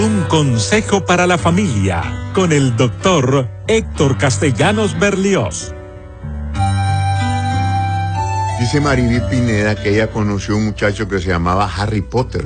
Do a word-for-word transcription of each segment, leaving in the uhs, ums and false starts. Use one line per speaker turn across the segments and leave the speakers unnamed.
Un consejo para la familia con el doctor Héctor Castellanos Berlioz.
Dice Mariby Pineda que ella conoció un muchacho que se llamaba Harry Potter.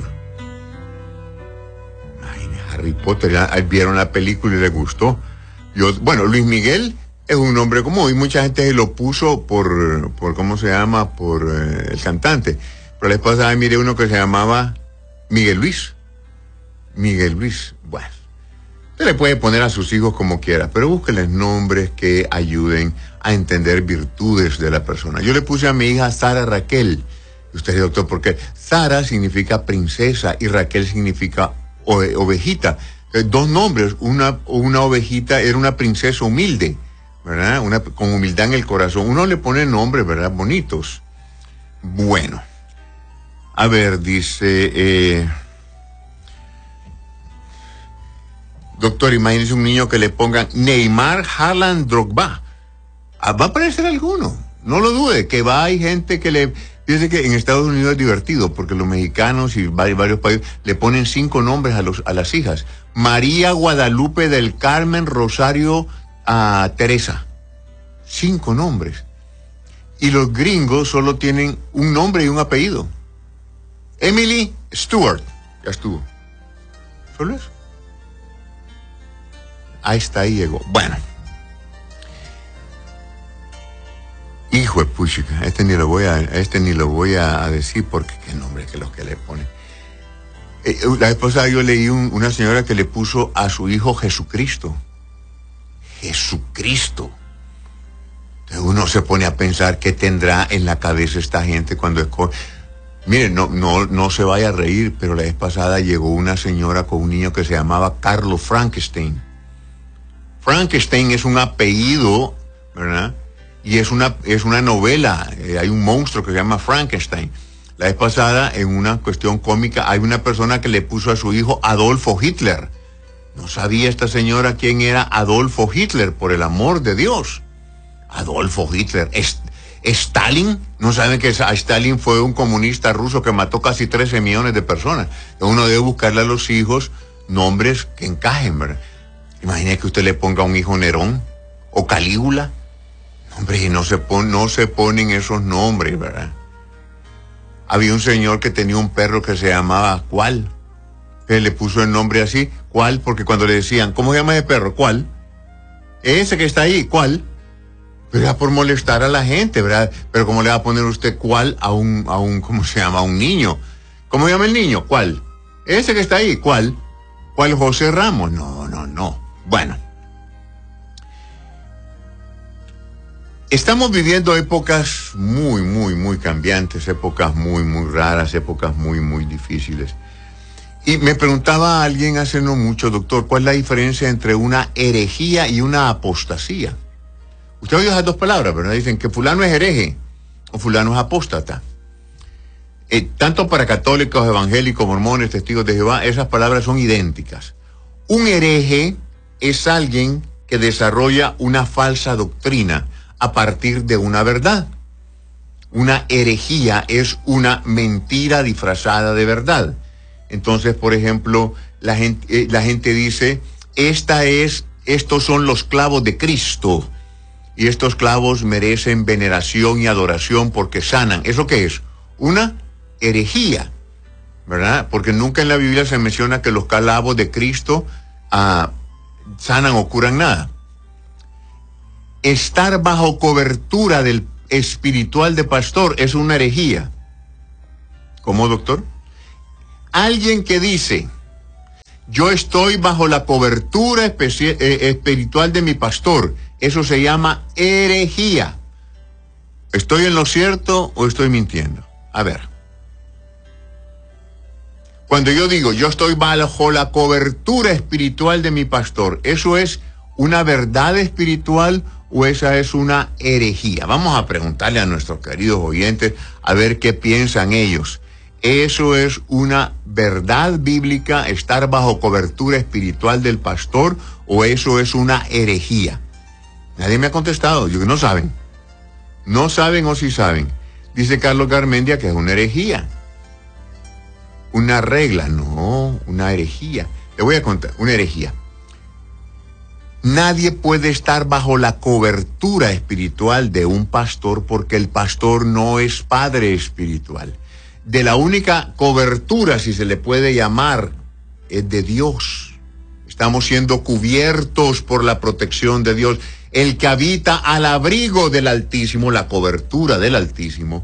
Ay, Harry Potter, ya vieron la película y les gustó. Yo, bueno, Luis Miguel es un nombre común y mucha gente se lo puso por, por ¿cómo se llama? Por eh, el cantante. Pero la vez pasada miré uno que se llamaba Miguel Luis. Miguel Luis, bueno. Usted le puede poner a sus hijos como quiera, pero búsquenles nombres que ayuden a entender virtudes de la persona. Yo le puse a mi hija Sara Raquel. Y usted dice, doctor, ¿por qué? Sara significa princesa y Raquel significa ove- ovejita. Eh, dos nombres, una, una ovejita era una princesa humilde, ¿verdad? Una, con humildad en el corazón. Uno le pone nombres, ¿verdad? Bonitos. Bueno. A ver, dice... Eh, doctor, imagínese un niño que le pongan Neymar, Haaland, Drogba. Ah, va a aparecer alguno, no lo dude, que va, hay gente que le... Fíjese que en Estados Unidos es divertido, porque los mexicanos y varios, varios países le ponen cinco nombres a, los, a las hijas. María Guadalupe del Carmen Rosario a Teresa. Cinco nombres. Y los gringos solo tienen un nombre y un apellido. Emily Stewart. Ya estuvo. Solo eso. Ahí está, ahí llegó. Bueno. Hijo de puchica, este ni lo voy a, este ni lo voy a, a decir porque qué nombre que los que le ponen. Eh, la vez pasada yo leí un, una señora que le puso a su hijo Jesucristo. Jesucristo. Entonces uno se pone a pensar qué tendrá en la cabeza esta gente cuando escoge. Miren, no, no, no se vaya a reír, pero la vez pasada llegó una señora con un niño que se llamaba Carlo Frankenstein. Frankenstein es un apellido, ¿verdad? Y es una, es una novela. Eh, hay un monstruo que se llama Frankenstein. La vez pasada, en una cuestión cómica, hay una persona que le puso a su hijo Adolfo Hitler. No sabía esta señora quién era Adolfo Hitler, por el amor de Dios. Adolfo Hitler. Es, Stalin, no saben que Stalin fue un comunista ruso que mató casi trece millones de personas. Uno debe buscarle a los hijos nombres que encajen, ¿verdad? Imagine que usted le ponga a un hijo Nerón o Calígula. Hombre, no se, pon, no se ponen esos nombres, ¿verdad? Había un señor que tenía un perro que se llamaba ¿Cuál? Él le puso el nombre así, ¿Cuál? Porque cuando le decían, ¿cómo se llama ese perro? ¿Cuál? Ese que está ahí, ¿Cuál? Pero era por molestar a la gente, ¿verdad? Pero ¿cómo le va a poner usted ¿Cuál? A un, a un, ¿cómo se llama? A un niño. ¿Cómo se llama el niño? ¿Cuál? Ese que está ahí, ¿Cuál? ¿Cuál José Ramos? No, no, no. Bueno, estamos viviendo épocas muy, muy, muy cambiantes, épocas muy, muy raras, épocas muy, muy difíciles. Y me preguntaba a alguien hace no mucho, doctor, ¿cuál es la diferencia entre una herejía y una apostasía? Usted oye esas dos palabras, ¿verdad? Dicen que fulano es hereje o fulano es apóstata. Eh, tanto para católicos, evangélicos, mormones, testigos de Jehová, esas palabras son idénticas. Un hereje es alguien que desarrolla una falsa doctrina a partir de una verdad. Una herejía es una mentira disfrazada de verdad. Entonces, por ejemplo, la gente, eh, la gente dice, esta es, estos son los clavos de Cristo, y estos clavos merecen veneración y adoración porque sanan. ¿Eso qué es? Una herejía, ¿verdad? Porque nunca en la Biblia se menciona que los clavos de Cristo ah, sanan o curan nada. Estar bajo cobertura del espiritual de pastor es una herejía. ¿Cómo, doctor? Alguien que dice, yo estoy bajo la cobertura especi- eh, espiritual de mi pastor, eso se llama herejía. ¿Estoy en lo cierto o estoy mintiendo? A ver. Cuando yo digo, yo estoy bajo la cobertura espiritual de mi pastor, ¿eso es una verdad espiritual o esa es una herejía? Vamos a preguntarle a nuestros queridos oyentes a ver qué piensan ellos. ¿Eso es una verdad bíblica, estar bajo cobertura espiritual del pastor, o eso es una herejía? Nadie me ha contestado, yo no saben. No saben o sí saben. Dice Carlos Garmendia que es una herejía. Una regla, no, una herejía. Le voy a contar una herejía. Nadie puede estar bajo la cobertura espiritual de un pastor porque el pastor no es padre espiritual. De la única cobertura, si se le puede llamar, es de Dios. Estamos siendo cubiertos por la protección de Dios. El que habita al abrigo del Altísimo, la cobertura del Altísimo,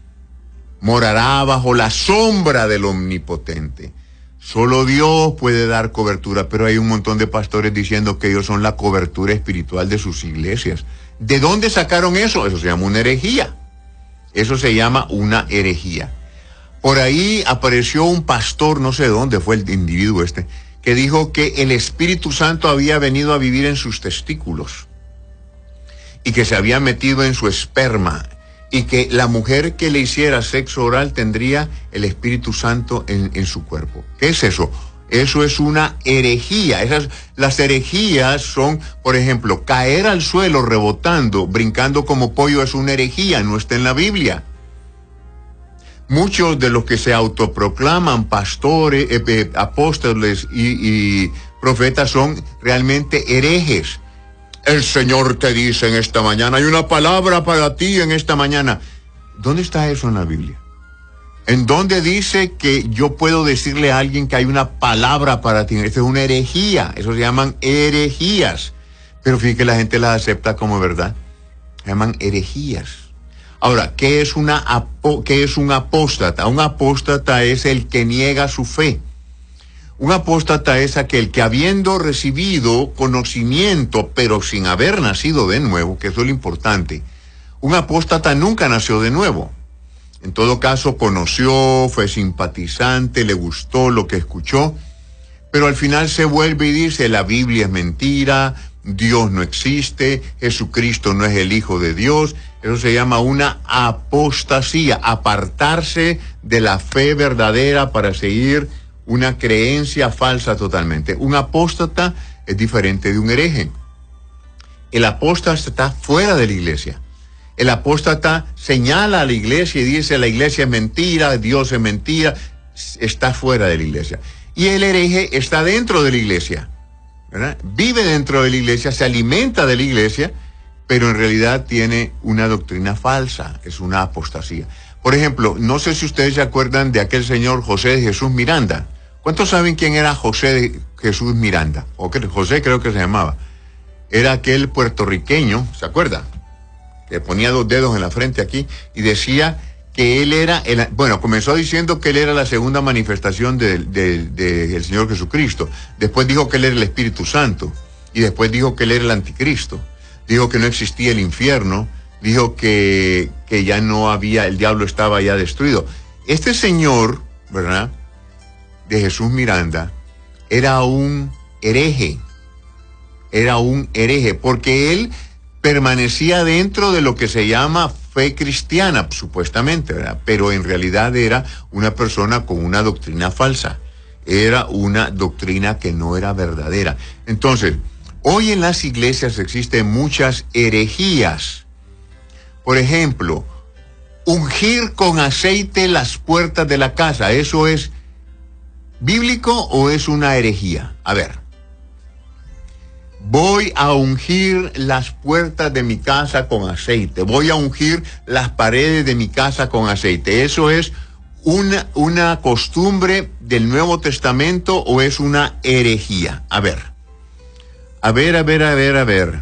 morará bajo la sombra del Omnipotente. Solo Dios puede dar cobertura, pero hay un montón de pastores diciendo que ellos son la cobertura espiritual de sus iglesias. ¿De dónde sacaron eso? Eso se llama una herejía. Eso se llama una herejía. Por ahí apareció un pastor, no sé de dónde fue el individuo este, que dijo que el Espíritu Santo había venido a vivir en sus testículos y que se había metido en su esperma y que la mujer que le hiciera sexo oral tendría el Espíritu Santo en, en su cuerpo. ¿Qué es eso? Eso es una herejía. Esas, las herejías son, por ejemplo, caer al suelo rebotando, brincando como pollo es una herejía, no está en la Biblia. Muchos de los que se autoproclaman pastores, eh, eh, apóstoles y, y profetas son realmente herejes. El Señor te dice en esta mañana, hay una palabra para ti en esta mañana. ¿Dónde está eso en la Biblia? ¿En dónde dice que yo puedo decirle a alguien que hay una palabra para ti? Esto es una herejía, eso se llaman herejías. Pero fíjate que la gente las acepta como verdad. Se llaman herejías. Ahora, ¿qué es, una apo- qué es un apóstata? Un apóstata es el que niega su fe. Un apóstata es aquel que habiendo recibido conocimiento, pero sin haber nacido de nuevo, que eso es lo importante. Un apóstata nunca nació de nuevo. En todo caso, conoció, fue simpatizante, le gustó lo que escuchó, pero al final se vuelve y dice, la Biblia es mentira, Dios no existe, Jesucristo no es el Hijo de Dios. Eso se llama una apostasía, apartarse de la fe verdadera para seguir una creencia falsa totalmente. Un apóstata es diferente de un hereje. El apóstata está fuera de la iglesia. El apóstata señala a la iglesia y dice la iglesia es mentira, Dios es mentira, está fuera de la iglesia. Y el hereje está dentro de la iglesia, ¿verdad? Vive dentro de la iglesia, se alimenta de la iglesia, pero en realidad tiene una doctrina falsa, es una apostasía. Por ejemplo, no sé si ustedes se acuerdan de aquel señor José de Jesús Miranda. ¿Cuántos saben quién era José de Jesús Miranda? O que José creo que se llamaba. Era aquel puertorriqueño, ¿se acuerda? Que ponía dos dedos en la frente aquí y decía que él era, el, bueno, comenzó diciendo que él era la segunda manifestación del de, de, de Señor Jesucristo. Después dijo que él era el Espíritu Santo. Y después dijo que él era el anticristo. Dijo que no existía el infierno. Dijo que, que ya no había, el diablo estaba ya destruido. Este señor, ¿verdad?, de Jesús Miranda, era un hereje. Era un hereje, porque él permanecía dentro de lo que se llama fe cristiana, supuestamente, ¿verdad? Pero en realidad era una persona con una doctrina falsa. Era una doctrina que no era verdadera. Entonces, hoy en las iglesias existen muchas herejías. Por ejemplo, ungir con aceite las puertas de la casa. ¿Eso es bíblico o es una herejía? A ver. Voy a ungir las puertas de mi casa con aceite. Voy a ungir las paredes de mi casa con aceite. ¿Eso es una, una costumbre del Nuevo Testamento o es una herejía? A ver. A ver, a ver, a ver, a ver.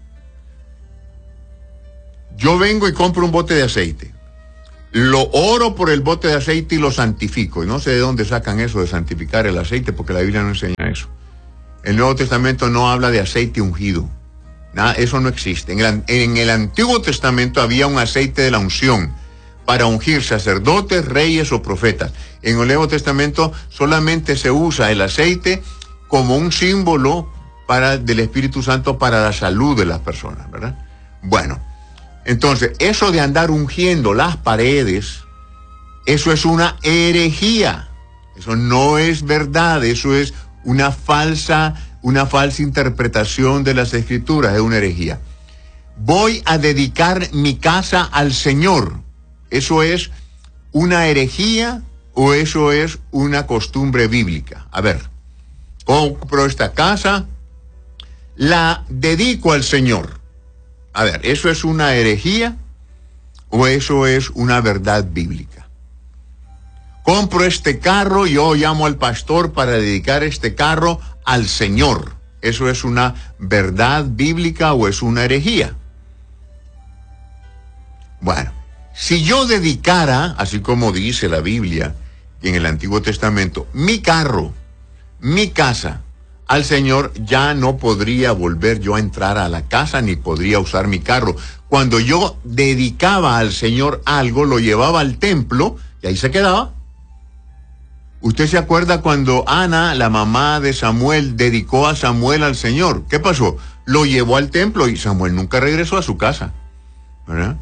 Yo vengo y compro un bote de aceite. Lo oro por el bote de aceite y lo santifico. Y no sé de dónde sacan eso de santificar el aceite, porque la Biblia no enseña eso. El Nuevo Testamento no habla de aceite ungido. Nada, eso no existe. En el, en el Antiguo Testamento había un aceite de la unción para ungir sacerdotes, reyes o profetas. En el Nuevo Testamento solamente se usa el aceite como un símbolo para, del Espíritu Santo para la salud de las personas, ¿verdad? Bueno, entonces, eso de andar ungiendo las paredes, eso es una herejía. Eso no es verdad, eso es una falsa, una falsa interpretación de las Escrituras, es una herejía. Voy a dedicar mi casa al Señor. ¿Eso es una herejía o eso es una costumbre bíblica? A ver, compro esta casa, la dedico al Señor. A ver, ¿eso es una herejía o eso es una verdad bíblica? Compro este carro, yo llamo al pastor para dedicar este carro al Señor. ¿Eso es una verdad bíblica o es una herejía? Bueno, si yo dedicara, así como dice la Biblia en el Antiguo Testamento, mi carro, mi casa al Señor, ya no podría volver yo a entrar a la casa ni podría usar mi carro. Cuando yo dedicaba al Señor algo, lo llevaba al templo y ahí se quedaba. ¿Usted se acuerda cuando Ana, la mamá de Samuel, dedicó a Samuel al Señor? ¿Qué pasó? Lo llevó al templo y Samuel nunca regresó a su casa, ¿verdad?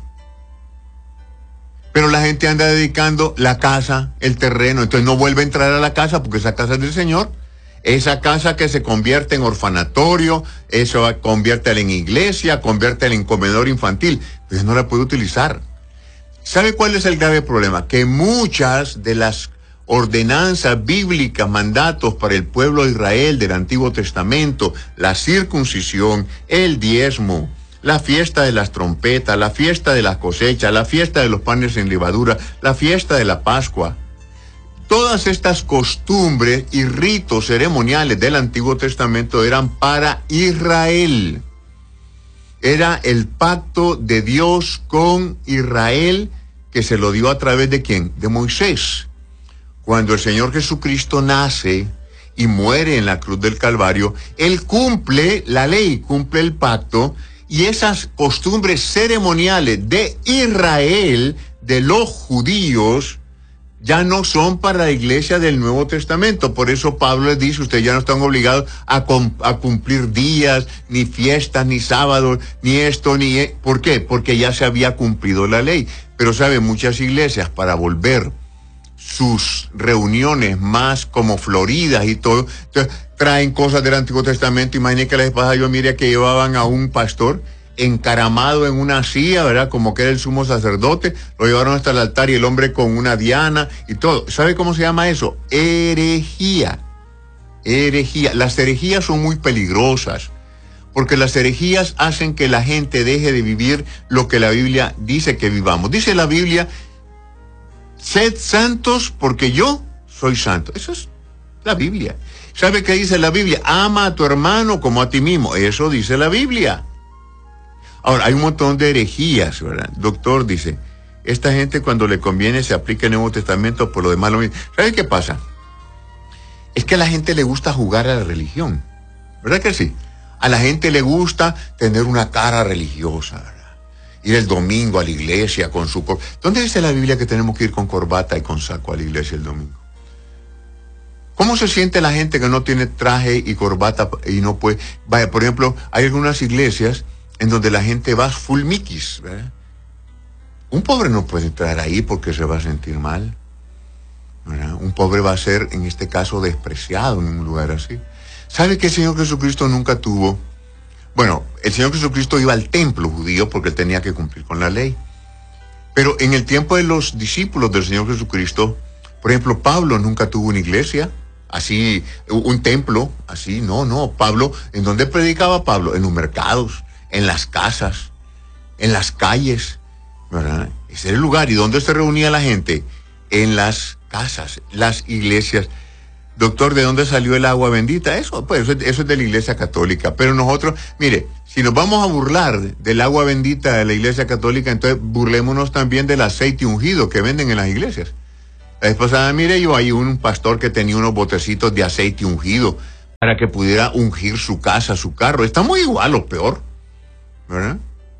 Pero la gente anda dedicando la casa, el terreno, entonces no vuelve a entrar a la casa porque esa casa es del Señor. Esa casa que se convierte en orfanatorio, eso convierte en iglesia, convierte en comedor infantil, pues no la puede utilizar. ¿Sabe cuál es el grave problema? Que muchas de las ordenanzas bíblicas, mandatos para el pueblo de Israel del Antiguo Testamento, la circuncisión, el diezmo, la fiesta de las trompetas, la fiesta de las cosechas, la fiesta de los panes sin levadura, la fiesta de la Pascua, todas estas costumbres y ritos ceremoniales del Antiguo Testamento eran para Israel. Era el pacto de Dios con Israel que se lo dio a través de ¿quién? De Moisés. Cuando el Señor Jesucristo nace y muere en la cruz del Calvario, Él cumple la ley, cumple el pacto, y esas costumbres ceremoniales de Israel, de los judíos, ya no son para la iglesia del Nuevo Testamento. Por eso Pablo les dice, ustedes ya no están obligados a, a cumplir días, ni fiestas, ni sábados, ni esto, ni... E ¿Por qué? Porque ya se había cumplido la ley. Pero sabe, muchas iglesias, para volver sus reuniones más como floridas y todo, entonces, traen cosas del Antiguo Testamento. Imagínense que la vez pasada yo miré que llevaban a un pastor encaramado en una silla, ¿verdad? Como que era el sumo sacerdote, lo llevaron hasta el altar y el hombre con una diana y todo. ¿Sabe cómo se llama eso? Herejía. Herejía. Las herejías son muy peligrosas, porque las herejías hacen que la gente deje de vivir lo que la Biblia dice que vivamos. Dice la Biblia, sed santos porque yo soy santo. Eso es la Biblia. ¿Sabe qué dice la Biblia? Ama a tu hermano como a ti mismo. Eso dice la Biblia. Ahora, hay un montón de herejías, ¿verdad? Doctor dice, esta gente cuando le conviene se aplica el Nuevo Testamento, por lo demás lo mismo. ¿Sabe qué pasa? Es que a la gente le gusta jugar a la religión, ¿verdad que sí? A la gente le gusta tener una cara religiosa, ¿verdad? Ir el domingo a la iglesia con su... Cor... ¿Dónde dice la Biblia que tenemos que ir con corbata y con saco a la iglesia el domingo? ¿Cómo se siente la gente que no tiene traje y corbata y no puede? Vaya, por ejemplo, hay algunas iglesias en donde la gente va full miquis, ¿verdad? Un pobre no puede entrar ahí porque se va a sentir mal, ¿verdad? Un pobre va a ser, en este caso, despreciado en un lugar así. ¿Sabe que el Señor Jesucristo nunca tuvo? Bueno, el Señor Jesucristo iba al templo judío porque él tenía que cumplir con la ley. Pero en el tiempo de los discípulos del Señor Jesucristo, por ejemplo, Pablo nunca tuvo una iglesia, así, un templo, así, no, no. Pablo, ¿en dónde predicaba Pablo? En los mercados, en las casas, en las calles, ¿verdad? Ese era el lugar. ¿Y dónde se reunía la gente? En las casas, las iglesias. Doctor, ¿de dónde salió el agua bendita? Eso, pues, eso, eso es de la iglesia católica. Pero nosotros, mire, si nos vamos a burlar del agua bendita de la iglesia católica, entonces burlémonos también del aceite ungido que venden en las iglesias. La vez pasada, mire, yo hay un pastor que tenía unos botecitos de aceite ungido para que pudiera ungir su casa, su carro. Está muy igual o peor, ¿verdad?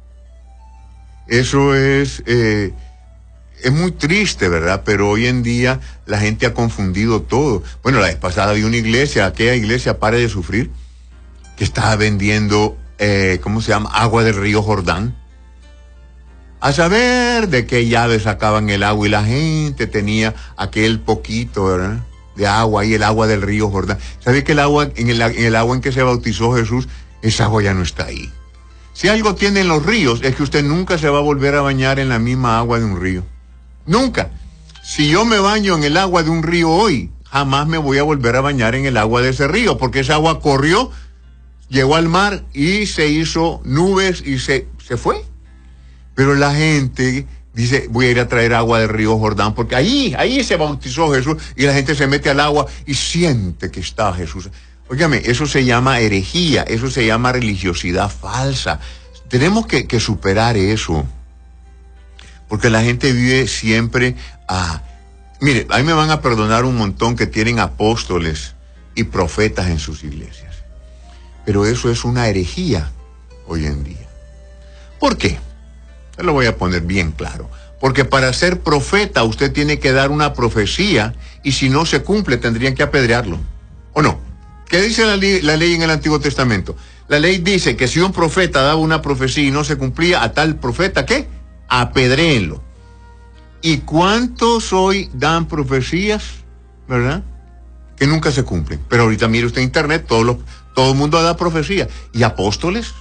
Eso es, eh, es muy triste, ¿verdad? Pero hoy en día la gente ha confundido todo. Bueno, la vez pasada vi una iglesia, aquella iglesia Pare de Sufrir, que estaba vendiendo, eh, ¿cómo se llama? Agua del río Jordán. A saber de qué llave sacaban el agua y la gente tenía aquel poquito, ¿verdad? De agua y el agua del río Jordán. ¿Sabe que el agua, en el, en el agua en que se bautizó Jesús, esa agua ya no está ahí? Si algo tienen los ríos, es que usted nunca se va a volver a bañar en la misma agua de un río. Nunca. Si yo me baño en el agua de un río hoy, jamás me voy a volver a bañar en el agua de ese río, porque esa agua corrió, llegó al mar y se hizo nubes y se, se fue. Pero la gente dice, voy a ir a traer agua del río Jordán, porque ahí, ahí se bautizó Jesús, y la gente se mete al agua y siente que está Jesús. Óigame, eso se llama herejía, eso se llama religiosidad falsa. Tenemos que, que superar eso, porque la gente vive siempre a... Mire, a mí me van a perdonar un montón que tienen apóstoles y profetas en sus iglesias, pero eso es una herejía hoy en día. ¿Por qué? Se lo voy a poner bien claro. Porque para ser profeta usted tiene que dar una profecía, y si no se cumple tendrían que apedrearlo, ¿o no? ¿Qué dice la ley, la ley en el Antiguo Testamento? La ley dice que si un profeta daba una profecía y no se cumplía, a tal profeta, ¿qué? Apedréenlo. ¿Y cuántos hoy dan profecías, verdad? Que nunca se cumplen. Pero ahorita mire usted en internet, todo, lo, todo el mundo da profecía. ¿Y apóstoles?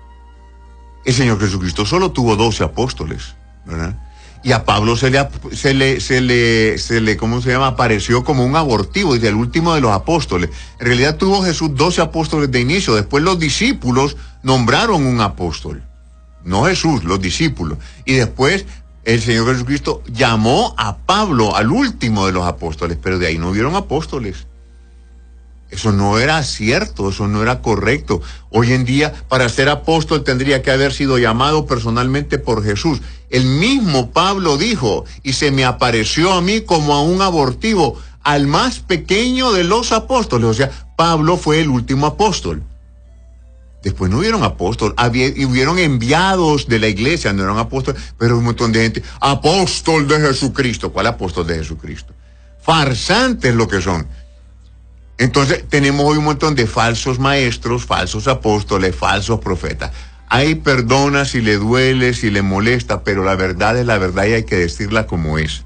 El Señor Jesucristo solo tuvo doce apóstoles, ¿verdad? Y a Pablo se le, se le, se le, se le, ¿cómo se llama? Apareció como un abortivo, desde el último de los apóstoles. En realidad tuvo Jesús doce apóstoles de inicio, después los discípulos nombraron un apóstol. No Jesús, los discípulos. Y después el Señor Jesucristo llamó a Pablo al último de los apóstoles, pero de ahí no hubieron apóstoles. Eso no era cierto, eso no era correcto. Hoy en día, para ser apóstol tendría que haber sido llamado personalmente por Jesús. El mismo Pablo dijo, y se me apareció a mí como a un abortivo, al más pequeño de los apóstoles. O sea, Pablo fue el último apóstol. Después no hubieron apóstol, había, hubieron enviados de la iglesia, no eran apóstoles, pero un montón de gente, apóstol de Jesucristo. ¿Cuál apóstol de Jesucristo? Farsantes lo que son. Entonces tenemos hoy un montón de falsos maestros, falsos apóstoles, falsos profetas. Ahí perdona si le duele, si le molesta, pero la verdad es la verdad y hay que decirla como es.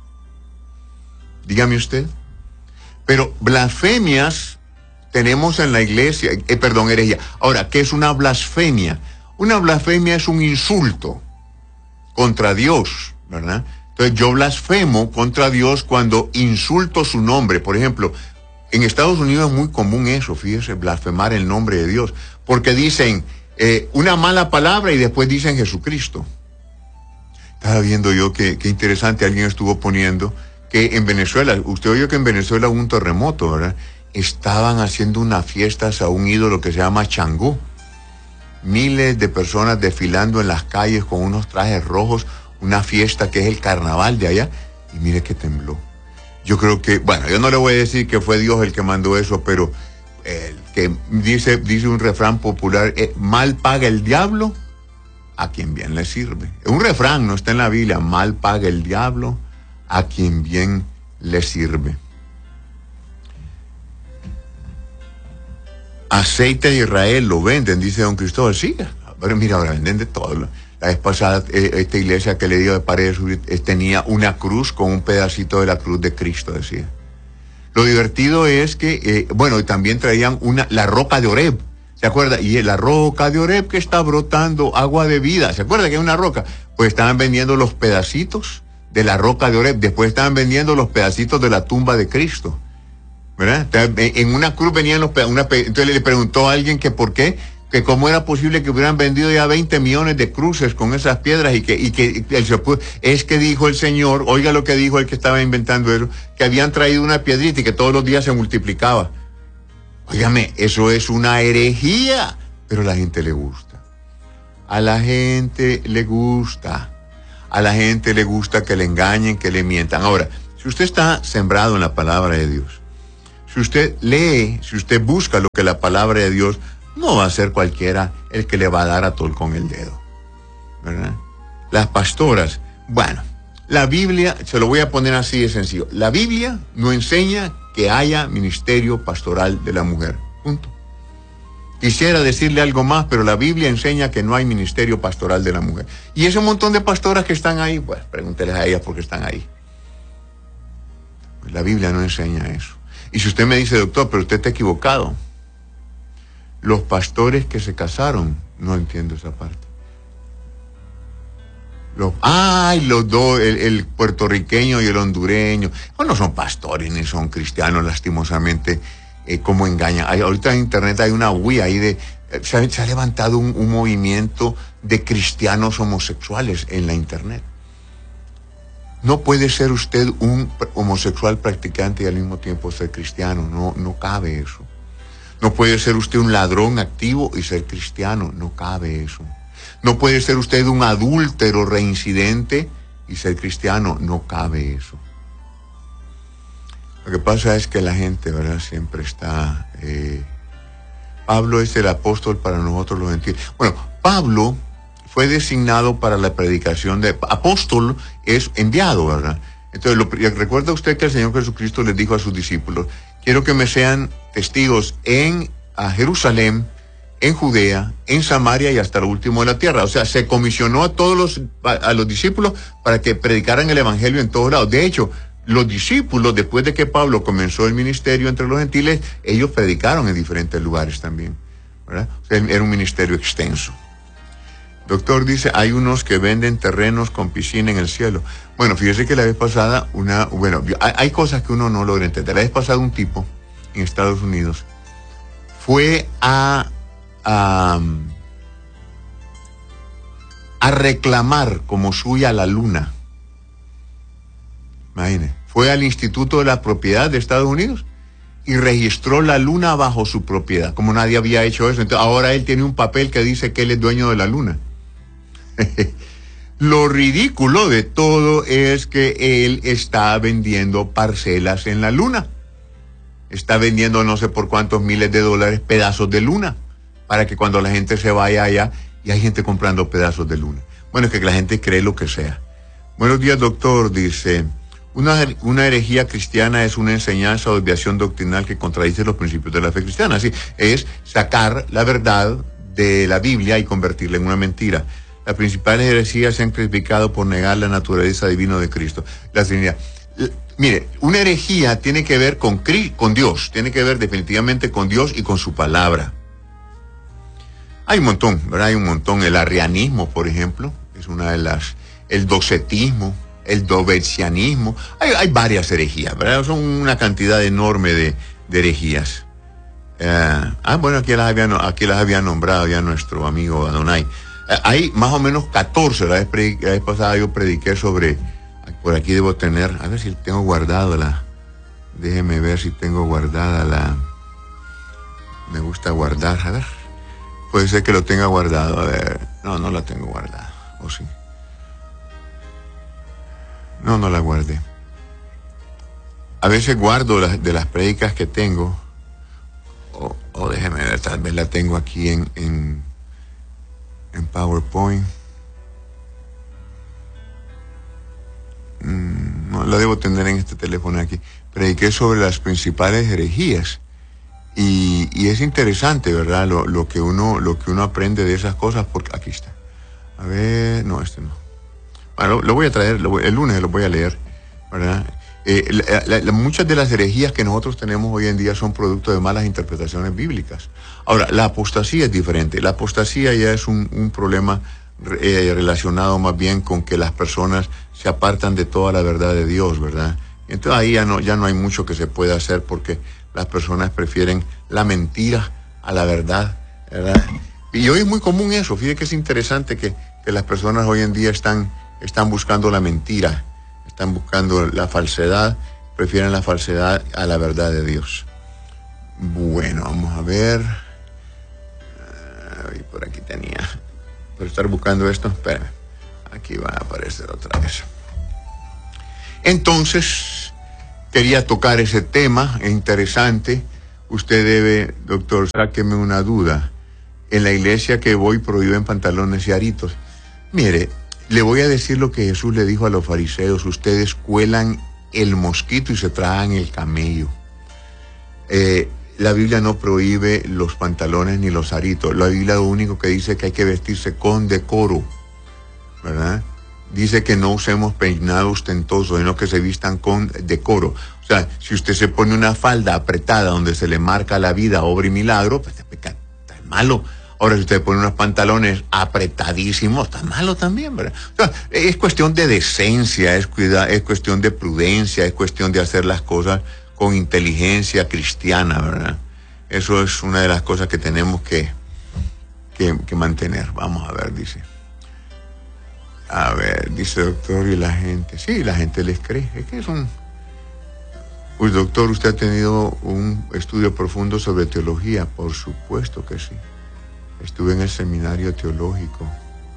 Dígame usted. Pero blasfemias tenemos en la iglesia, eh, perdón, herejía. Ahora, ¿qué es una blasfemia? Una blasfemia es un insulto contra Dios, ¿verdad? Entonces yo blasfemo contra Dios cuando insulto su nombre. Por ejemplo, en Estados Unidos es muy común eso, fíjese, blasfemar el nombre de Dios, porque dicen eh, una mala palabra y después dicen Jesucristo. Estaba viendo yo que, que interesante, alguien estuvo poniendo que en Venezuela, usted oyó que en Venezuela hubo un terremoto, ¿verdad? Estaban haciendo unas fiestas a un ídolo que se llama Changó. Miles de personas desfilando en las calles con unos trajes rojos, una fiesta que es el carnaval de allá, y mire que tembló. Yo creo que, bueno, yo no le voy a decir que fue Dios el que mandó eso, pero el que dice, dice un refrán popular, eh, mal paga el diablo a quien bien le sirve. Es un refrán, no está en la Biblia, mal paga el diablo a quien bien le sirve. Aceite de Israel lo venden, dice don Cristóbal. Sí, pero mira, ahora venden de todo. La vez pasada, eh, esta iglesia que le dio de Paredes eh, tenía una cruz con un pedacito de la cruz de Cristo, decía. Lo divertido es que, eh, bueno, y también traían una, la roca de Oreb, ¿se acuerda? Y la roca de Oreb que está brotando agua de vida, ¿se acuerda que hay una roca? Pues estaban vendiendo los pedacitos de la roca de Oreb, después estaban vendiendo los pedacitos de la tumba de Cristo, ¿verdad? En una cruz venían los pedazos, entonces le preguntó a alguien que por qué, que cómo era posible que hubieran vendido ya veinte millones de cruces con esas piedras y que, y que el, es que dijo el Señor, oiga lo que dijo el que estaba inventando eso, que habían traído una piedrita y que todos los días se multiplicaba. Óigame, eso es una herejía, pero a la gente le gusta. A la gente le gusta. A la gente le gusta que le engañen, que le mientan. Ahora, si usted está sembrado en la palabra de Dios, si usted lee, si usted busca lo que la palabra de Dios, no va a ser cualquiera el que le va a dar a tol con el dedo, ¿verdad? Las pastoras, bueno, la Biblia, se lo voy a poner así de sencillo, la Biblia no enseña que haya ministerio pastoral de la mujer, punto. Quisiera decirle algo más, pero la Biblia enseña que no hay ministerio pastoral de la mujer. Y ese montón de pastoras que están ahí, pues pregúnteles a ellas por qué están ahí. Pues la Biblia no enseña eso. Y si usted me dice, doctor, pero usted está equivocado. Los pastores que se casaron, no entiendo esa parte. Los, ay, los dos, el, el puertorriqueño y el hondureño. Bueno, no son pastores ni son cristianos, lastimosamente, eh, como engañan. Hay, ahorita en internet hay una Wii ahí de... Eh, se, ha, se ha levantado un, un movimiento de cristianos homosexuales en la internet. No puede ser usted un homosexual practicante y al mismo tiempo ser cristiano. No, no cabe eso. No puede ser usted un ladrón activo y ser cristiano. No cabe eso. No puede ser usted un adúltero reincidente y ser cristiano. No cabe eso. Lo que pasa es que la gente, ¿verdad?, siempre está... Eh, Pablo es el apóstol para nosotros los gentiles. Bueno, Pablo fue designado para la predicación de... Apóstol es enviado, ¿verdad? Entonces, lo, recuerda usted que el Señor Jesucristo les dijo a sus discípulos, quiero que me sean testigos en a Jerusalén, en Judea, en Samaria y hasta lo último de la tierra. O sea, se comisionó a todos los, a, a los discípulos para que predicaran el evangelio en todos lados. De hecho, los discípulos, después de que Pablo comenzó el ministerio entre los gentiles, ellos predicaron en diferentes lugares también, ¿verdad? O sea, era un ministerio extenso. Doctor dice, hay unos que venden terrenos con piscina en el cielo. Bueno, fíjese que la vez pasada, una, bueno, hay, hay cosas que uno no logra entender. La vez pasada un tipo en Estados Unidos fue a A, a reclamar como suya la luna. Imagine, fue al Instituto de la Propiedad de Estados Unidos y registró la luna bajo su propiedad, como nadie había hecho eso. Entonces, ahora él tiene un papel que dice que él es dueño de la luna. Lo ridículo de todo es que él está vendiendo parcelas en la luna. Está vendiendo no sé por cuántos miles de dólares pedazos de luna, para que cuando la gente se vaya allá, y hay gente comprando pedazos de luna. Bueno, es que la gente cree lo que sea. Buenos días, doctor, dice, una, una herejía cristiana es una enseñanza o desviación doctrinal que contradice los principios de la fe cristiana. Así, es sacar la verdad de la Biblia y convertirla en una mentira. Las principales heresías se han criticado por negar la naturaleza divina de Cristo, la Trinidad. Mire, una herejía tiene que ver con, con Dios, tiene que ver definitivamente con Dios y con su palabra. Hay un montón, ¿verdad? Hay un montón. El arrianismo, por ejemplo, es una de las... El docetismo, el dovecianismo. Hay, hay varias herejías, ¿verdad? Son una cantidad enorme de, de herejías. Eh, ah, bueno, aquí las, había, aquí las había nombrado ya nuestro amigo Adonai. Eh, hay más o menos catorce. La vez, prediqué, la vez pasada yo prediqué sobre... Por aquí debo tener... A ver si tengo guardado la... Déjeme ver si tengo guardada la... Me gusta guardar, a ver... Puede ser que lo tenga guardado. A ver. No, no la tengo guardada. ¿O sí? No, no la guardé. A veces guardo las, de las prédicas que tengo. O, o déjeme ver, tal vez la tengo aquí en, en, en PowerPoint. Mm, no, la debo tener en este teléfono aquí. Prediqué sobre las principales herejías. Y, y es interesante, ¿verdad? Lo, lo que uno, lo que uno aprende de esas cosas, porque aquí está. A ver, no, este no. Bueno, lo, lo voy a traer, lo voy, el lunes lo voy a leer, ¿verdad? Eh, la, la, la, muchas de las herejías que nosotros tenemos hoy en día son producto de malas interpretaciones bíblicas. Ahora, la apostasía es diferente. La apostasía ya es un, un problema eh, relacionado más bien con que las personas se apartan de toda la verdad de Dios, ¿verdad? Entonces ahí ya no, ya no hay mucho que se pueda hacer porque las personas prefieren la mentira a la verdad, ¿verdad? Y hoy es muy común eso. Fíjate que es interesante que, que las personas hoy en día están, están buscando la mentira, están buscando la falsedad, prefieren la falsedad a la verdad de Dios. Bueno, vamos a ver. Ay, por aquí tenía. Por estar buscando esto, espérame. Aquí va a aparecer otra vez. Entonces, quería tocar ese tema, es interesante. Usted debe, doctor, sáqueme una duda. En la iglesia que voy prohíben pantalones y aritos. Mire, le voy a decir lo que Jesús le dijo a los fariseos. Ustedes cuelan el mosquito y se tragan el camello. Eh, la Biblia no prohíbe los pantalones ni los aritos. La Biblia lo único que dice es que hay que vestirse con decoro, ¿verdad? Dice que no usemos peinados ostentosos, sino que se vistan con decoro. O sea, si usted se pone una falda apretada donde se le marca la vida, obra y milagro, pues está malo. Ahora, si usted pone unos pantalones apretadísimos, está malo también, ¿verdad? O sea, es cuestión de decencia, es, cuida, es cuestión de prudencia, es cuestión de hacer las cosas con inteligencia cristiana, ¿verdad? Eso es una de las cosas que tenemos que, que, que mantener. Vamos a ver, dice. A ver, dice doctor, y la gente. Sí, la gente les cree. Es que es un... Pues doctor, ¿usted ha tenido un estudio profundo sobre teología? Por supuesto que sí. Estuve en el seminario teológico.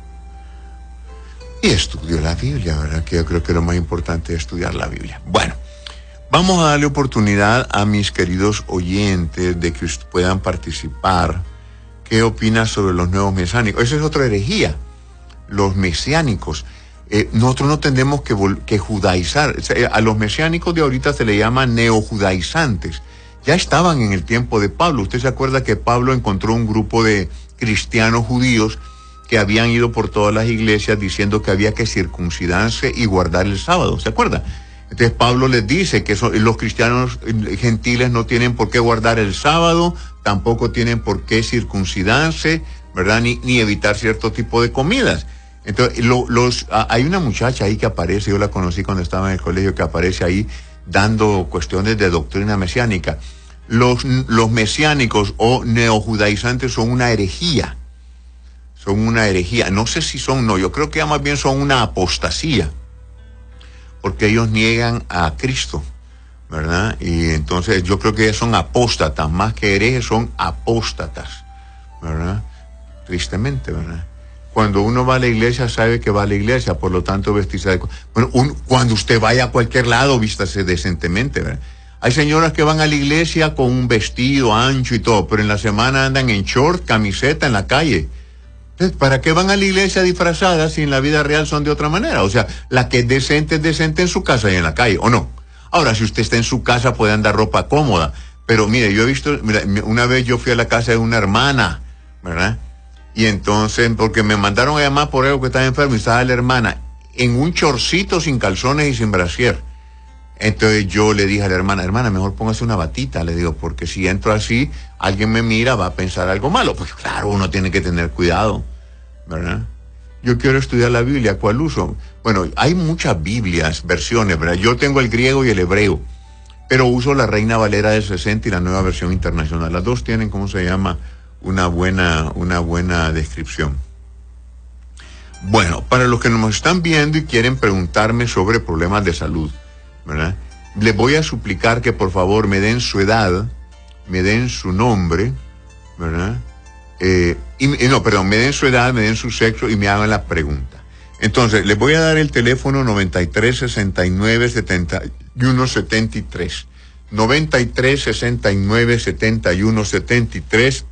Y estudio la Biblia, ¿verdad? Que yo creo que lo más importante es estudiar la Biblia. Bueno. Vamos a darle oportunidad a mis queridos oyentes de que puedan participar. ¿Qué opinas sobre los nuevos mesiánicos? Esa es otra herejía, los mesiánicos. Eh, nosotros no tenemos que, que judaizar. O sea, a los mesiánicos de ahorita se le llama neojudaizantes. Ya estaban en el tiempo de Pablo. Usted se acuerda que Pablo encontró un grupo de cristianos judíos que habían ido por todas las iglesias diciendo que había que circuncidarse y guardar el sábado. ¿Se acuerda? Entonces Pablo les dice que son, los cristianos gentiles no tienen por qué guardar el sábado, tampoco tienen por qué circuncidarse, ¿verdad? Ni, ni evitar cierto tipo de comidas. Entonces, lo, los, a, hay una muchacha ahí que aparece, yo la conocí cuando estaba en el colegio, que aparece ahí dando cuestiones de doctrina mesiánica. Los, los mesiánicos o neojudaizantes son una herejía. Son una herejía. No sé si son, no, yo creo que ya más bien son una apostasía. Porque ellos niegan a Cristo, ¿verdad? Y entonces yo creo que ellos son apóstatas, más que herejes, son apóstatas, ¿verdad? Tristemente, ¿verdad? Cuando uno va a la iglesia, sabe que va a la iglesia, por lo tanto, vestirse de... Bueno, un, cuando usted vaya a cualquier lado, vístase decentemente, ¿verdad? Hay señoras que van a la iglesia con un vestido ancho y todo, pero en la semana andan en short, camiseta en la calle. ¿Para qué van a la iglesia disfrazadas si en la vida real son de otra manera? O sea, la que es decente es decente en su casa y en la calle, ¿o no? Ahora, si usted está en su casa, puede andar ropa cómoda. Pero mire, yo he visto, mira, una vez yo fui a la casa de una hermana, ¿verdad? Y entonces, porque me mandaron a llamar por algo que estaba enfermo, y estaba la hermana en un chorcito sin calzones y sin brasier. Entonces yo le dije a la hermana, hermana, mejor póngase una batita, le digo, porque si entro así, alguien me mira, va a pensar algo malo. Pues claro, uno tiene que tener cuidado, ¿verdad? Yo quiero estudiar la Biblia, ¿cuál uso? Bueno, hay muchas Biblias, versiones, ¿verdad? Yo tengo el griego y el hebreo, pero uso la Reina Valera del sesenta y la Nueva Versión Internacional. Las dos tienen, ¿cómo se llama? Una buena, una buena descripción. Bueno, para los que nos están viendo y quieren preguntarme sobre problemas de salud, ¿verdad? Les voy a suplicar que por favor me den su edad, me den su nombre, ¿verdad? Eh, y, no, perdón, me den su edad, me den su sexo y me hagan la pregunta. Entonces, les voy a dar el teléfono noventa y tres, sesenta y nueve, setenta y uno, setenta y tres. noventa y tres, sesenta y nueve, setenta y uno, setenta y tres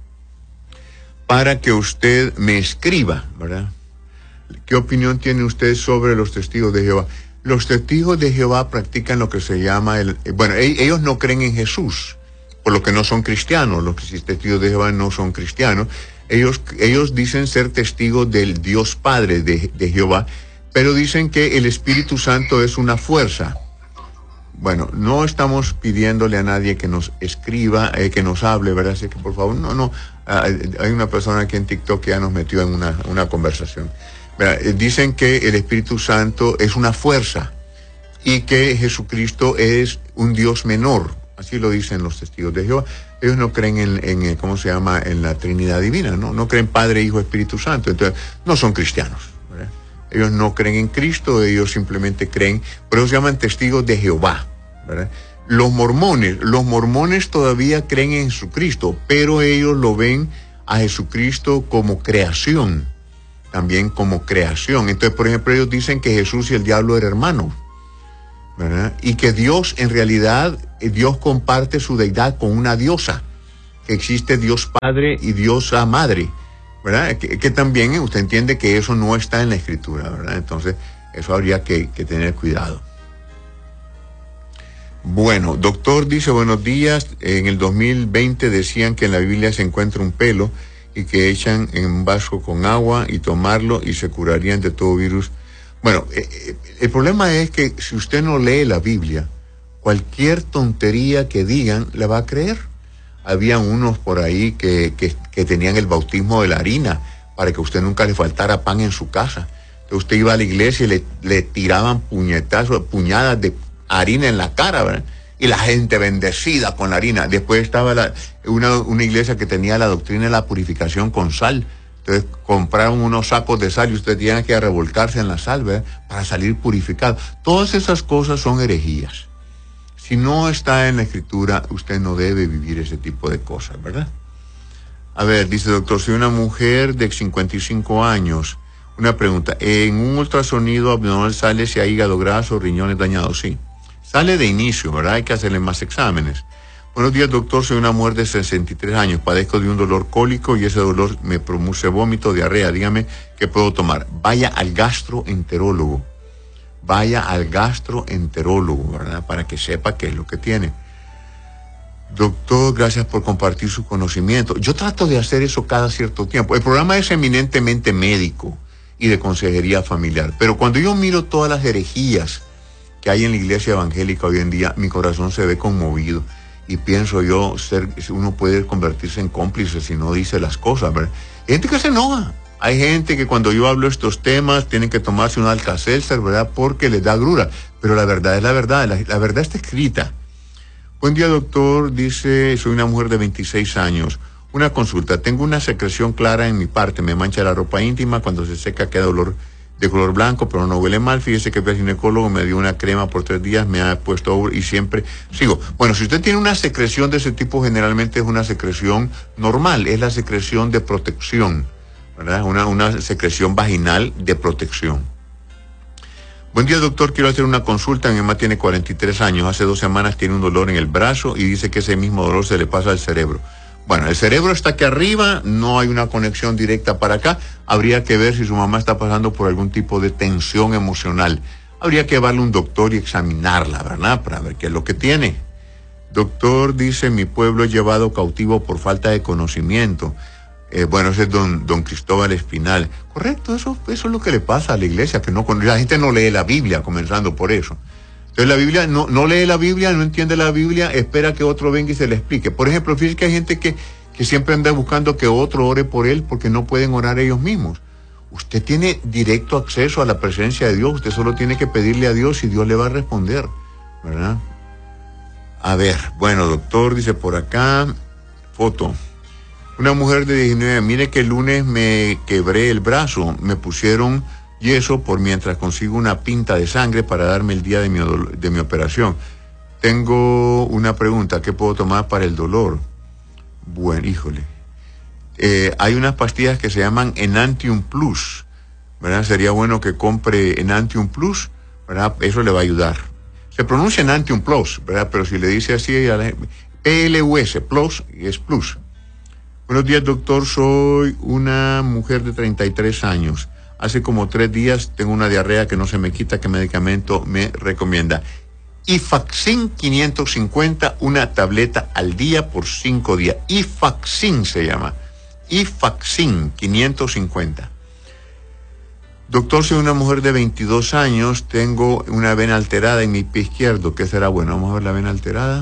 para que usted me escriba, ¿verdad? ¿Qué opinión tiene usted sobre los testigos de Jehová? Los testigos de Jehová practican lo que se llama el... Bueno, ellos no creen en Jesús, por lo que no son cristianos. Los testigos de Jehová no son cristianos. Ellos, ellos dicen ser testigos del Dios Padre de, de Jehová, pero dicen que el Espíritu Santo es una fuerza. Bueno, no estamos pidiéndole a nadie que nos escriba, eh, que nos hable, ¿verdad? Así que por favor, no, no. Uh, hay una persona aquí en TikTok que ya nos metió en una, una conversación. Dicen que el Espíritu Santo es una fuerza y que Jesucristo es un Dios menor. Así lo dicen los testigos de Jehová. Ellos no creen en, en ¿cómo se llama?, en la Trinidad Divina, ¿no? No creen Padre, Hijo, Espíritu Santo. Entonces, no son cristianos, ¿verdad? Ellos no creen en Cristo, ellos simplemente creen, por eso se llaman testigos de Jehová, ¿verdad? Los mormones, los mormones todavía creen en Jesucristo, pero ellos lo ven a Jesucristo como creación. También como creación. Entonces, por ejemplo, ellos dicen que Jesús y el diablo eran hermanos, ¿verdad? Y que Dios, en realidad, Dios comparte su deidad con una diosa, que existe Dios Padre y Diosa Madre, ¿verdad? Que, que también usted entiende que eso no está en la Escritura, ¿verdad? Entonces, eso habría que, que tener cuidado. Bueno, doctor dice, buenos días, en el dos mil veinte decían que en la Biblia se encuentra un pelo y que echan en un vaso con agua y tomarlo y se curarían de todo virus. Bueno, eh, el problema es que si usted no lee la Biblia, cualquier tontería que digan la va a creer. habían unos por ahí que, que, que tenían el bautismo de la harina, para que a usted nunca le faltara pan en su casa. Entonces usted iba a la iglesia y le, le tiraban puñetazos, puñadas de harina en la cara, ¿verdad? Y la gente bendecida con la harina. Después estaba la, una, una iglesia que tenía la doctrina de la purificación con sal. Entonces compraron unos sacos de sal y usted tenía que revolcarse en la sal, ¿verdad?, para salir purificado. Todas esas cosas son herejías. Si no está en la escritura, usted no debe vivir ese tipo de cosas, ¿verdad? A ver, dice doctor, soy una mujer de cincuenta y cinco años. Una pregunta, ¿en un ultrasonido abdominal sale si hay hígado graso o riñones dañados? Sí. Sale de inicio, ¿verdad? Hay que hacerle más exámenes. Buenos días, doctor, soy una mujer de sesenta y tres años. Padezco de un dolor cólico y ese dolor me produce vómito, diarrea. Dígame qué puedo tomar. Vaya al gastroenterólogo. Vaya al gastroenterólogo, ¿verdad?, para que sepa qué es lo que tiene. Doctor, gracias por compartir su conocimiento. Yo trato de hacer eso cada cierto tiempo. El programa es eminentemente médico y de consejería familiar, pero cuando yo miro todas las herejías que hay en la iglesia evangélica hoy en día, mi corazón se ve conmovido y pienso yo, ser, uno puede convertirse en cómplice si no dice las cosas, ¿verdad? Hay gente que se enoja. Hay gente que cuando yo hablo estos temas tienen que tomarse un Alka-Seltzer, ¿verdad?, porque les da grura. Pero la verdad es la verdad, la, la verdad está escrita. Buen día, doctor. Dice, soy una mujer de veintiséis años. Una consulta, tengo una secreción clara en mi parte, me mancha la ropa íntima, cuando se seca queda dolor de color blanco, pero no huele mal. Fíjese que el ginecólogo me dio una crema por tres días, me ha puesto y siempre sigo. Bueno, si usted tiene una secreción de ese tipo, generalmente es una secreción normal, es la secreción de protección, ¿verdad? Una, una secreción vaginal de protección. Buen día, doctor, quiero hacer una consulta. Mi mamá tiene cuarenta y tres años, hace dos semanas tiene un dolor en el brazo y dice que ese mismo dolor se le pasa al cerebro. Bueno, el cerebro está aquí arriba, no hay una conexión directa para acá. Habría que ver si su mamá está pasando por algún tipo de tensión emocional. Habría que llevarle a un doctor y examinarla, ¿verdad?, para ver qué es lo que tiene. Doctor, dice, mi pueblo es llevado cautivo por falta de conocimiento. Eh, bueno, ese es don, don Cristóbal Espinal. Correcto, eso, eso es lo que le pasa a la iglesia, que no, la gente no lee la Biblia, comenzando por eso. Entonces la Biblia, no, no lee la Biblia, no entiende la Biblia, espera que otro venga y se le explique. Por ejemplo, fíjese que hay gente que, que siempre anda buscando que otro ore por él porque no pueden orar ellos mismos. Usted tiene directo acceso a la presencia de Dios, usted solo tiene que pedirle a Dios y Dios le va a responder, ¿verdad? A ver, bueno, doctor, dice por acá, foto. Una mujer de diecinueve, mire que el lunes me quebré el brazo, me pusieron yeso por mientras consigo una pinta de sangre para darme el día de mi, de mi operación. Tengo una pregunta, ¿qué puedo tomar para el dolor? Bueno, híjole. Eh, hay unas pastillas que se llaman Enantium Plus, ¿verdad? Sería bueno que compre Enantium Plus, ¿verdad? Eso le va a ayudar. Se pronuncia Enantium Plus, ¿verdad? Pero si le dice así, P L U S, Plus, es Plus. Buenos días, doctor. Soy una mujer de treinta y tres años. Hace como tres días tengo una diarrea que no se me quita. ¿Qué medicamento me recomienda? Ifaxin quinientos cincuenta, una tableta al día por cinco días. Ifaxin se llama. Ifaxin quinientos cincuenta. Doctor, soy una mujer de veintidós años. Tengo una vena alterada en mi pie izquierdo. ¿Qué será bueno? Vamos a ver la vena alterada.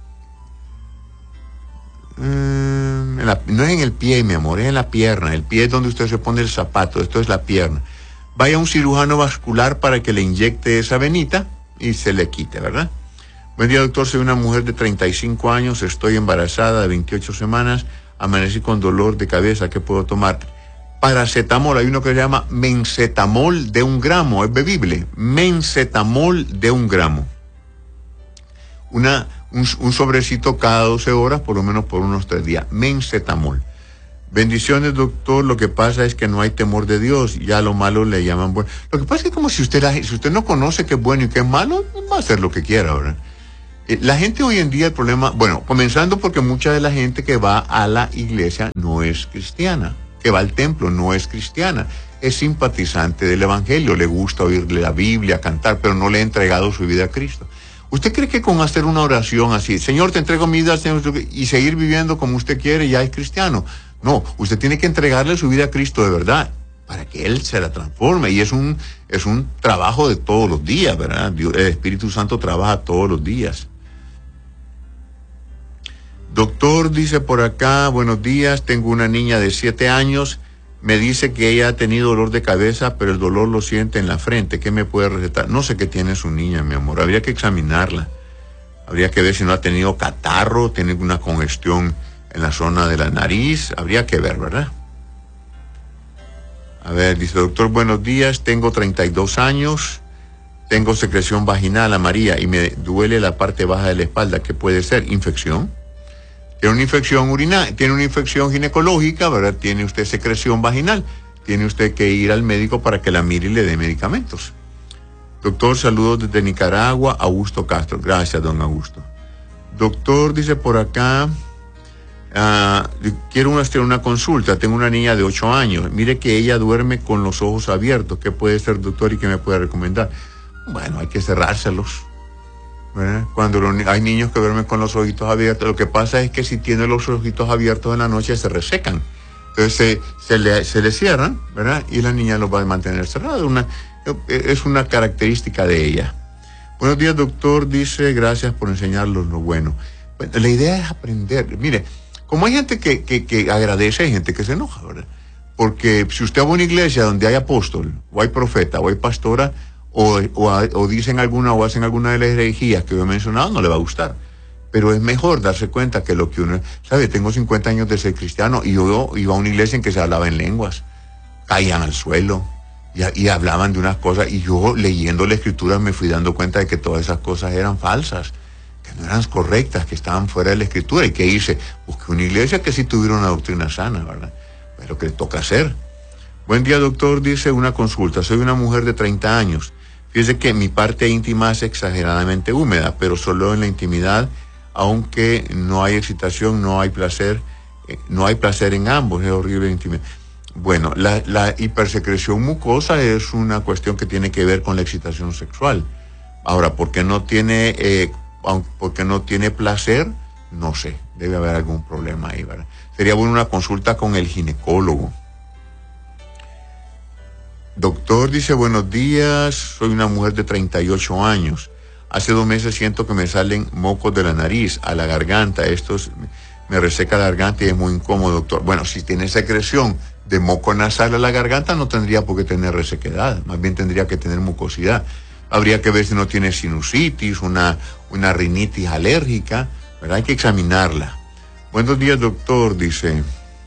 En la, no es en el pie, mi amor, es en la pierna. El pie es donde usted se pone el zapato, esto es la pierna. Vaya a un cirujano vascular para que le inyecte esa venita y se le quite, ¿verdad? Buen día, doctor, soy una mujer de treinta y cinco años, estoy embarazada de veintiocho semanas, amanecí con dolor de cabeza, ¿qué puedo tomar? Paracetamol, hay uno que se llama mencetamol de un gramo, es bebible, mencetamol de un gramo. Una... Un, un sobrecito cada doce horas, por lo menos por unos tres días. Mencetamol. Bendiciones, doctor. Lo que pasa es que no hay temor de Dios. Ya lo malo le llaman bueno. Lo que pasa es que como si usted, la, si usted no conoce qué es bueno y qué es malo, va a hacer lo que quiera, ¿verdad? Eh, la gente hoy en día, el problema, bueno, comenzando porque mucha de la gente que va a la iglesia no es cristiana, que va al templo no es cristiana, es simpatizante del evangelio, le gusta oírle la Biblia, cantar, pero no le ha entregado su vida a Cristo. ¿Usted cree que con hacer una oración así, Señor, te entrego mi vida, Señor, y seguir viviendo como usted quiere, ya es cristiano? No, usted tiene que entregarle su vida a Cristo de verdad, para que Él se la transforme, y es un, es un trabajo de todos los días, ¿verdad? Dios, el Espíritu Santo trabaja todos los días. Doctor, dice por acá, buenos días, tengo una niña de siete años, me dice que ella ha tenido dolor de cabeza, pero el dolor lo siente en la frente. ¿Qué me puede recetar? No sé qué tiene su niña, mi amor, habría que examinarla. Habría que ver si no ha tenido catarro, tiene una congestión en la zona de la nariz, habría que ver, ¿verdad? A ver, dice, doctor, buenos días, tengo treinta y dos años, tengo secreción vaginal amarilla y me duele la parte baja de la espalda. ¿Qué puede ser? ¿Infección? Tiene una infección urinaria, tiene una infección ginecológica, ¿verdad? Tiene usted secreción vaginal. Tiene usted que ir al médico para que la mire y le dé medicamentos. Doctor, saludos desde Nicaragua, Augusto Castro. Gracias, don Augusto. Doctor, dice por acá, uh, quiero hacer una consulta. Tengo una niña de ocho años. Mire que ella duerme con los ojos abiertos. ¿Qué puede ser, doctor, y qué me puede recomendar? Bueno, hay que cerrárselos, ¿verdad? Cuando los, hay niños que duermen con los ojitos abiertos, lo que pasa es que si tienen los ojitos abiertos en la noche se resecan. Entonces se, se, le, se le cierran, ¿verdad? Y la niña los va a mantener cerrados. Una, es una característica de ella. Buenos días, doctor. Dice, gracias por enseñarnos lo bueno. Bueno, la idea es aprender. Mire, como hay gente que, que, que agradece, hay gente que se enoja, ¿verdad? Porque si usted va a una iglesia donde hay apóstol, o hay profeta, o hay pastora, o, o, o dicen alguna o hacen alguna de las herejías que yo he mencionado, no le va a gustar. Pero es mejor darse cuenta que lo que uno... ¿Sabe? Tengo cincuenta años de ser cristiano y yo iba a una iglesia en que se hablaba en lenguas. Caían al suelo y, y hablaban de unas cosas. Y yo, leyendo la escritura, me fui dando cuenta de que todas esas cosas eran falsas, que no eran correctas, que estaban fuera de la escritura. ¿Y qué hice? Busqué una iglesia que sí tuviera una doctrina sana, ¿verdad? Es lo que le toca hacer. Buen día, doctor. Dice, una consulta. Soy una mujer de treinta años. Fíjese que mi parte íntima es exageradamente húmeda, pero solo en la intimidad. Aunque no hay excitación, no hay placer, eh, no hay placer en ambos, es horrible la intimidad. Bueno, la, la hipersecreción mucosa es una cuestión que tiene que ver con la excitación sexual. Ahora, ¿por qué no tiene, eh, por qué no tiene placer? No sé, debe haber algún problema ahí, ¿verdad? Sería bueno una consulta con el ginecólogo. Doctor, dice, buenos días, soy una mujer de treinta y ocho años. Hace dos meses siento que me salen mocos de la nariz a la garganta. Esto es, me reseca la garganta y es muy incómodo, doctor. Bueno, si tiene secreción de moco nasal a la garganta, no tendría por qué tener resequedad. Más bien tendría que tener mucosidad. Habría que ver si no tiene sinusitis, una, una rinitis alérgica, ¿verdad? Hay que examinarla. Buenos días, doctor, dice.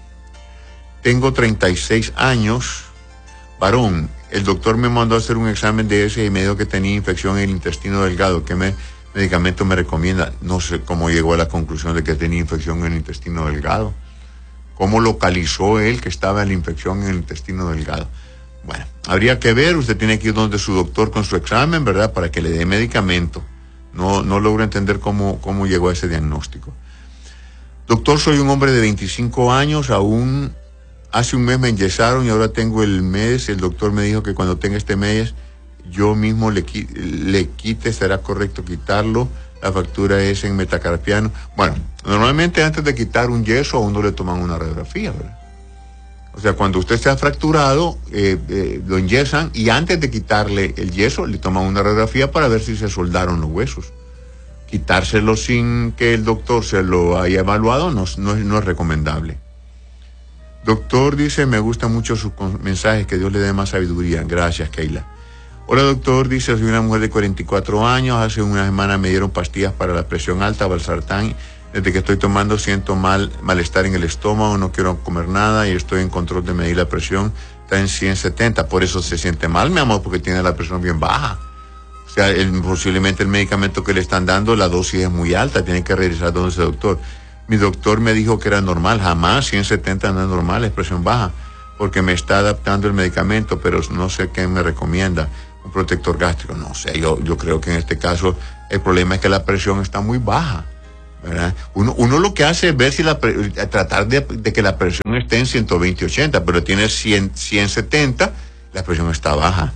Tengo treinta y seis años, varón. El doctor me mandó a hacer un examen de ese y me dijo que tenía infección en el intestino delgado. ¿Qué me, medicamento me recomienda? No sé cómo llegó a la conclusión de que tenía infección en el intestino delgado. ¿Cómo localizó él que estaba la infección en el intestino delgado? Bueno, habría que ver. Usted tiene que ir donde su doctor con su examen, ¿verdad? Para que le dé medicamento. No, no logro entender cómo, cómo llegó a ese diagnóstico. Doctor, soy un hombre de veinticinco años, aún... Hace un mes me enyesaron y ahora tengo el mes. El doctor me dijo que cuando tenga este mes yo mismo le, le quite, será correcto quitarlo. La factura es en metacarpiano. Bueno, normalmente antes de quitar un yeso a uno le toman una radiografía, ¿verdad? O sea, cuando usted se ha fracturado, eh, eh, lo enyesan y antes de quitarle el yeso le toman una radiografía para ver si se soldaron los huesos. Quitárselo sin que el doctor se lo haya evaluado no, no, no es recomendable. Doctor, dice, me gustan mucho sus mensajes, que Dios le dé más sabiduría. Gracias, Keila. Hola, doctor, dice, soy una mujer de cuarenta y cuatro años, hace una semana me dieron pastillas para la presión alta, valsartán. Desde que estoy tomando siento mal, malestar en el estómago, no quiero comer nada y estoy en control de medir la presión, está en ciento setenta, por eso se siente mal, mi amor, porque tiene la presión bien baja. O sea, el, posiblemente el medicamento que le están dando, la dosis es muy alta, tiene que regresar donde ese doctor. Mi doctor me dijo que era normal, jamás ciento setenta no es normal, es presión baja, porque me está adaptando el medicamento, pero no sé qué me recomienda, un protector gástrico, no sé, yo, yo creo que en este caso el problema es que la presión está muy baja, ¿verdad? Uno, uno lo que hace es ver si la, tratar de, de que la presión esté en ciento veinte ochenta, pero tiene cien, ciento setenta, la presión está baja.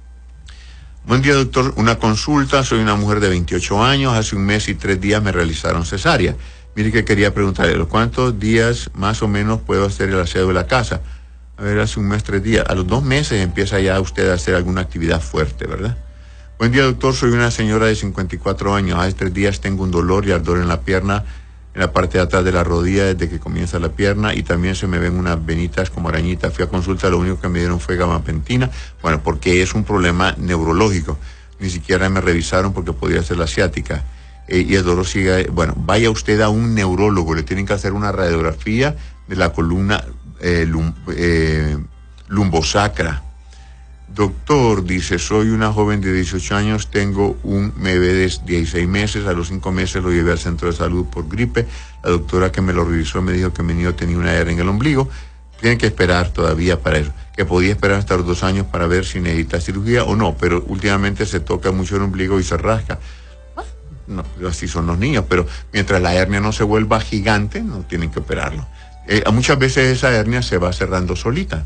Buen día, doctor, una consulta, soy una mujer de veintiocho años, hace un mes y tres días me realizaron cesárea. Mire que quería preguntarle, ¿cuántos días más o menos puedo hacer el aseo de la casa? A ver, hace un mes, tres días. A los dos meses empieza ya usted a hacer alguna actividad fuerte, ¿verdad? Buen día, doctor. Soy una señora de cincuenta y cuatro años. Hace tres días tengo un dolor y ardor en la pierna en la parte de atrás de la rodilla desde que comienza la pierna y también se me ven unas venitas como arañitas. Fui a consulta, lo único que me dieron fue gabapentina, bueno, porque es un problema neurológico. Ni siquiera me revisaron porque podría ser la ciática. Eh, y el dolor sigue, bueno, vaya usted a un neurólogo, le tienen que hacer una radiografía de la columna eh, lum, eh, lumbosacra. Doctor, dice, soy una joven de dieciocho años, tengo un bebé de dieciséis meses, a los cinco meses lo llevé al centro de salud por gripe, la doctora que me lo revisó me dijo que mi niño tenía una hernia en el ombligo, tienen que esperar todavía para eso, que podía esperar hasta los dos años para ver si necesita cirugía o no, pero últimamente se toca mucho el ombligo y se rasca. No, así son los niños, pero mientras la hernia no se vuelva gigante, no tienen que operarlo. Eh, muchas veces esa hernia se va cerrando solita.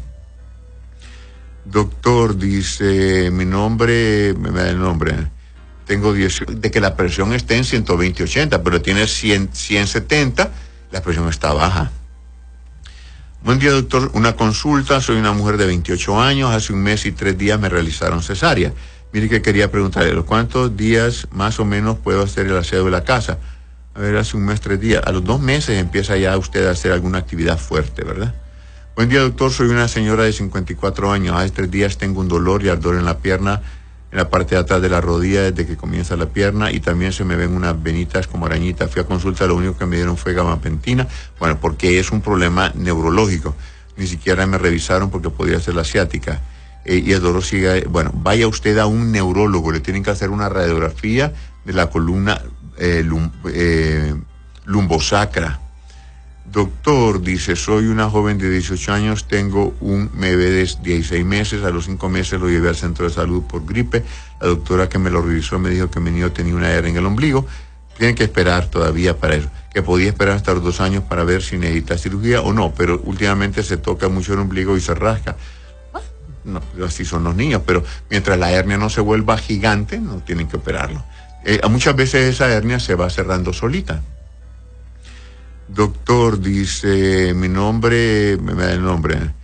Doctor, dice, mi nombre, me da el nombre, tengo diez, de que la presión esté en ciento veinte ochenta, pero tiene cien, ciento setenta, la presión está baja. Buen día, doctor, una consulta, soy una mujer de veintiocho años, hace un mes y tres días me realizaron cesárea. Mire que quería preguntarle, ¿cuántos días más o menos puedo hacer el aseo de la casa? A ver, hace un mes, tres días, a los dos meses empieza ya usted a hacer alguna actividad fuerte, ¿verdad? Buen día, doctor. Soy una señora de cincuenta y cuatro años. Hace tres días tengo un dolor y ardor en la pierna, en la parte de atrás de la rodilla desde que comienza la pierna y también se me ven unas venitas como arañitas. Fui a consulta, lo único que me dieron fue gabapentina, bueno, porque es un problema neurológico. Ni siquiera me revisaron porque podría ser la ciática. Eh, y el dolor sigue, bueno, vaya usted a un neurólogo, le tienen que hacer una radiografía de la columna eh, lum, eh, lumbosacra. Doctor, dice, soy una joven de dieciocho años, tengo un bebé de dieciséis meses, a los cinco meses lo llevé al centro de salud por gripe, la doctora que me lo revisó me dijo que mi niño tenía una hernia en el ombligo, tienen que esperar todavía para eso, que podía esperar hasta los dos años para ver si necesita cirugía o no, pero últimamente se toca mucho el ombligo y se rasca. No, así son los niños, pero mientras la hernia no se vuelva gigante, no tienen que operarlo. Eh, muchas veces esa hernia se va cerrando solita. Doctor, dice, mi nombre, me da el nombre,